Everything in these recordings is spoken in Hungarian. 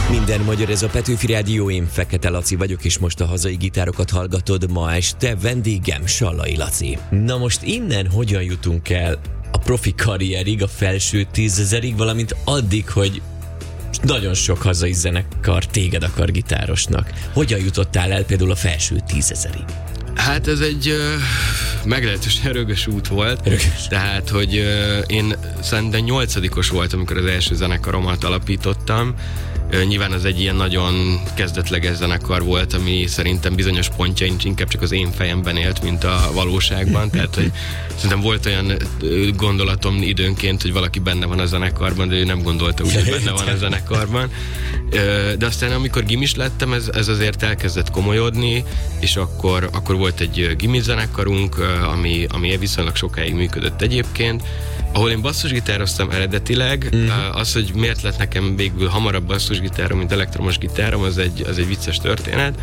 Minden magyar, ez a Petőfi Rádió, én Fekete Laci vagyok, és most a hazai gitárokat hallgatod. Ma este vendégem Sallai Laci. Na most innen hogyan jutunk el a profi karrierig, a felső 10 000-ig, valamint addig, hogy nagyon sok hazai zenekar téged akar gitárosnak. Hogyan jutottál el például a felső 10 000-ig? Hát ez egy meglehetősen rögös út volt. Tehát, hogy én szerintem 8-os voltam, amikor az első zenekaromat alapítottam. Nyilván az egy ilyen nagyon kezdetleges zenekar volt, ami szerintem bizonyos pontjain inkább csak az én fejemben élt, mint a valóságban. Tehát, hogy szerintem volt olyan gondolatom időnként, hogy valaki benne van a zenekarban, de ő nem gondolta úgy, hogy benne van a zenekarban. De aztán amikor gimis lettem, ez azért elkezdett komolyodni, és akkor volt egy gimis zenekarunk, ami viszonylag sokáig működött egyébként, ahol én basszusgitároztam eredetileg. Az, hogy miért lett nekem végül hamarabb basszusgitárom, mint elektromos gitárom, az egy vicces történet,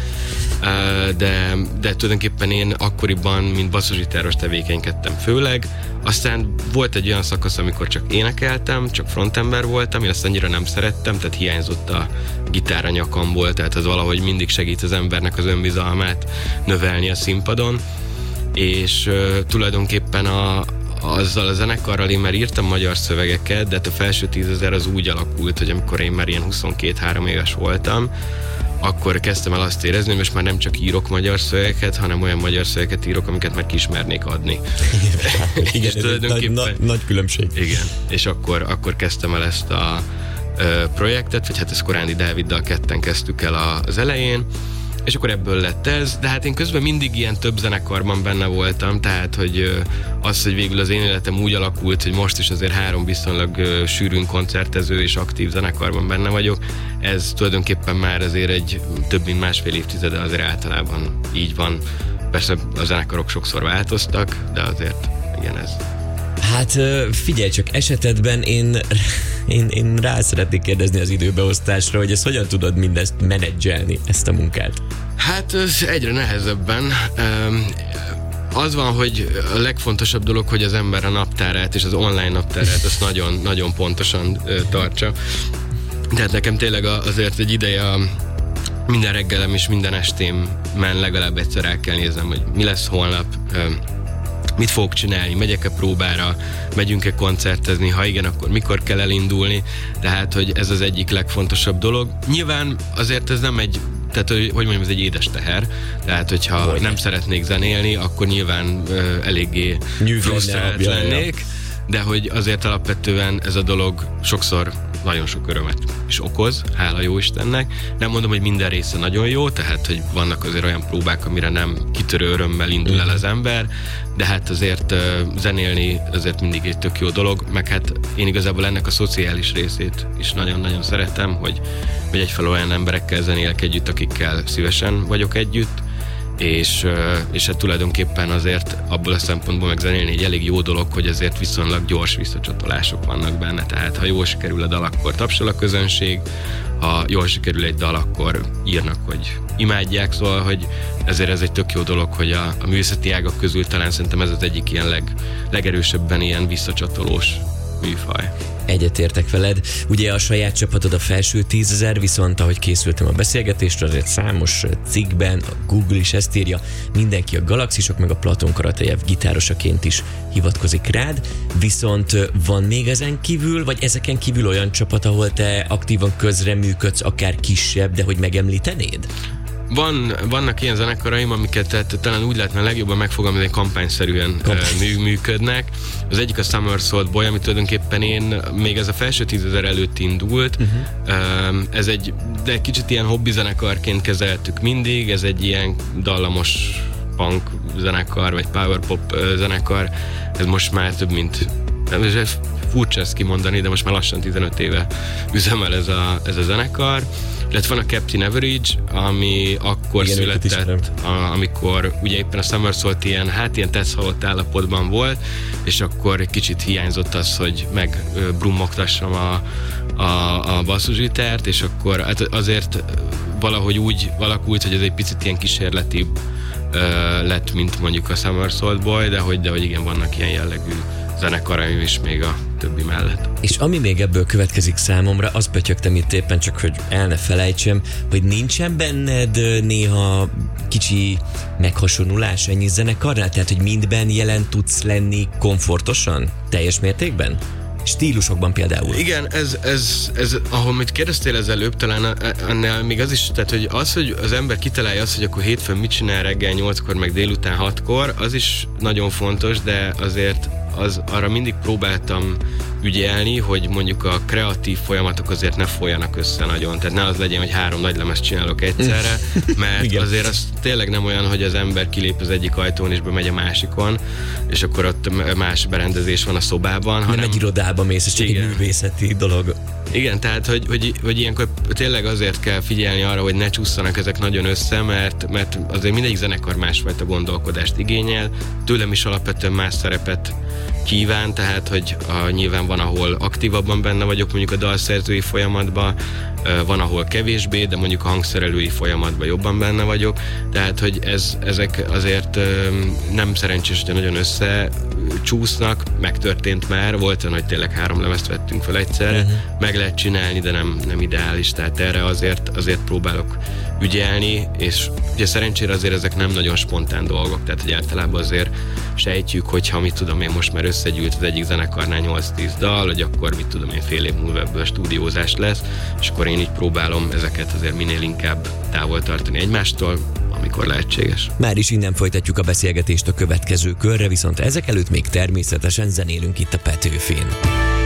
de tulajdonképpen én akkoriban, mint basszusgitáros tevékenykedtem főleg. Aztán volt egy olyan szakasz, amikor csak énekeltem, csak frontember voltam, én azt annyira nem szerettem, tehát hiányzott a gitár a nyakamból, tehát az valahogy mindig segít az embernek az önbizalmát növelni a színpadon, és tulajdonképpen azzal a zenekarral én már írtam magyar szövegeket, de hát a felső 10 000 az úgy alakult, hogy amikor én már ilyen 22-3 éves voltam, akkor kezdtem el azt érezni, hogy most már nem csak írok magyar szövegeket, hanem olyan magyar szövegeket írok, amiket már kismernék adni. Igen, ez nagy különbség. Igen, és akkor kezdtem el ezt a projektet, vagy hát ezt Korándi Dáviddal ketten kezdtük el az elején, és akkor ebből lett ez, de hát én közben mindig ilyen több zenekarban benne voltam, tehát hogy az, hogy végül az én életem úgy alakult, hogy most is azért 3 viszonylag sűrűn koncertező és aktív zenekarban benne vagyok, ez tulajdonképpen már azért egy több mint másfél évtizede azért általában így van. Persze a zenekarok sokszor változtak, de azért igen ez. Hát figyelj csak, esetedben én rá szeretnék kérdezni az időbeosztásra, hogy ezt hogyan tudod mindezt menedzselni, ezt a munkát? Hát egyre nehezebben. Az van, hogy a legfontosabb dolog, hogy az ember a naptárát és az online naptárát azt nagyon, nagyon pontosan tartsa. Tehát nekem tényleg azért egy ideje minden reggelem és minden estémben legalább egyszer el kell néznem, hogy mi lesz holnap, mit fogok csinálni, megyek-e próbára, megyünk-e koncertezni, ha igen, akkor mikor kell elindulni, tehát, hogy ez az egyik legfontosabb dolog. Nyilván azért ez nem egy, tehát, hogy mondjam, ez egy édes teher, tehát, hogyha nem szeretnék zenélni, akkor nyilván eléggé frusztrált lennék, de hogy azért alapvetően ez a dolog sokszor nagyon sok örömet is okoz, hála jó Istennek. Nem mondom, hogy minden része nagyon jó, tehát, hogy vannak azért olyan próbák, amire nem kitörő örömmel indul el az ember, de hát azért zenélni azért mindig egy tök jó dolog, meg hát én igazából ennek a szociális részét is nagyon-nagyon szeretem, hogy egyfelől olyan emberekkel zenélek együtt, akikkel szívesen vagyok együtt, és hát tulajdonképpen azért abból a szempontból megzenélni egy elég jó dolog, hogy azért viszonylag gyors visszacsatolások vannak benne, tehát ha jól sikerül a dal, akkor tapsol a közönség, ha jól sikerül egy dal, akkor írnak, hogy imádják, szóval, hogy ezért ez egy tök jó dolog, hogy a művészeti ágak közül talán szerintem ez az egyik ilyen legerősebben ilyen visszacsatolós műfaj. Egyetértek veled. Ugye a saját csapatod a felső 10 000, viszont ahogy készültem a beszélgetésre, azért számos cikkben, a Google is ezt írja, mindenki a Galaxisok meg a Platon Karatejev gitárosaként is hivatkozik rád, viszont van még ezen kívül, vagy ezeken kívül olyan csapat, ahol te aktívan közreműködsz, akár kisebb, de hogy megemlítenéd? Vannak ilyen zenekaraim, amiket talán úgy lehetne legjobban megfogalmazni, hogy kampányszerűen működnek. Az egyik a Summer Soul Boy, ami tulajdonképpen még ez a felső 10 000 előtt indult. Ez egy kicsit ilyen hobbi zenekarként kezeltük mindig, ez egy ilyen dallamos punk zenekar, vagy power pop zenekar. Ez most már több mint... Furcsa ezt kimondani, de most már lassan 15 éve üzemel ez a zenekar. Illetve van a Captain Average, ami akkor született, amikor ugye éppen a Summer Soul-t ilyen teszhalott állapotban volt, és akkor egy kicsit hiányzott az, hogy megbrummogtassam a basszusgitárt, és akkor hát azért valahogy úgy alakult, hogy ez egy picit ilyen kísérletibb lett, mint mondjuk a Summer Soul Boy, de hogy igen, vannak ilyen jellegű zenekaraim is még a többi mellett. És ami még ebből következik számomra, azt pötyögtem itt éppen csak, hogy el ne felejtsem, hogy nincsen benned néha kicsi meghasonulás ennyi zenekarnál? Tehát, hogy mindben jelen tudsz lenni komfortosan? Teljes mértékben? Stílusokban például. Igen, ez ahol mit kérdeztél az előbb, talán annál még az is, tehát hogy az ember kitalálja azt, hogy akkor hétfőn mit csinál reggel 8-kor, meg délután 6-kor, az is nagyon fontos, de azért arra mindig próbáltam ügyelni, hogy mondjuk a kreatív folyamatok azért ne folyjanak össze nagyon. Tehát ne az legyen, hogy 3 nagy lemezt csinálok egyszerre, mert azért az tényleg nem olyan, hogy az ember kilép az egyik ajtón és bemegy a másikon, és akkor ott más berendezés van a szobában. Nem egy irodába mész, ez csak egy művészeti dolog. Igen, tehát hogy ilyenkor tényleg azért kell figyelni arra, hogy ne csúszanak ezek nagyon össze, mert azért mindegyik zenekar másfajta gondolkodást igényel, tőlem is alapvetően más szerepet kíván, tehát hogy nyilván van, ahol aktívabban benne vagyok mondjuk a dalszerzői folyamatban, van, ahol kevésbé, de mondjuk a hangszerelői folyamatban jobban benne vagyok, tehát hogy ezek azért nem szerencsés, hogyha nagyon összecsúsznak, megtörtént már, volt olyan, hogy tényleg 3 lemezt vettünk fel egyszerre, meg lehet csinálni, de nem ideális, tehát erre azért próbálok ügyelni, és ugye szerencsére azért ezek nem nagyon spontán dolgok, tehát hogy általában azért sejtjük, hogyha mit tudom én most már összegyűlt az egyik zenekarnál 8-10 dal, hogy akkor mit tudom én fél év múlva ebből stúdiózás lesz, és akkor én így próbálom ezeket azért minél inkább távol tartani egymástól, amikor lehetséges. Már is innen folytatjuk a beszélgetést a következő körre, viszont ezek előtt még természetesen zenélünk itt a Petőfin.